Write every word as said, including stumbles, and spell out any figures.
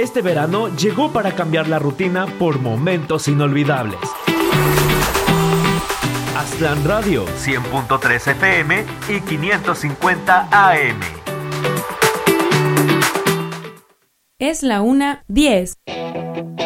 Este verano llegó para cambiar la rutina por momentos inolvidables. Aztlán Radio, cien punto tres F M y quinientos cincuenta A M. Es la una diez.